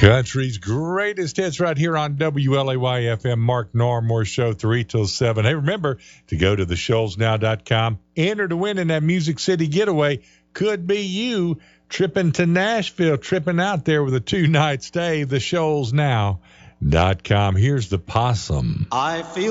Country's greatest hits right here on WLAY-FM. Mark Normore Show, 3 till 7. Hey, remember to go to theshoalsnow.com. Enter to win in that Music City getaway. Could be you tripping to Nashville, tripping out there with a 2-night stay. Theshoalsnow.com. Here's the Possum. I feel